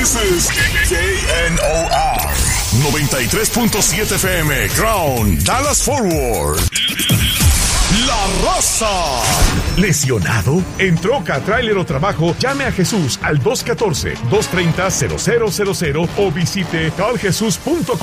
This is KNOR 93.7 FM, Crown, Dallas Forward. La Raza. ¿Lesionado? ¿En troca, tráiler o trabajo? Llame a Jesús al 214-230-0000 o visite carljesus.com.